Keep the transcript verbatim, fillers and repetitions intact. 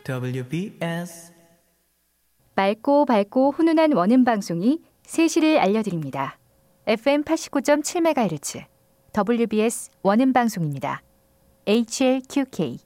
더블유비에스 맑고 밝고 훈훈한 원음 방송이 세 시를 알려드립니다. 에프엠 팔십구 점 칠 메가헤르츠 더블유비에스 원음 방송입니다. 에이치엘큐케이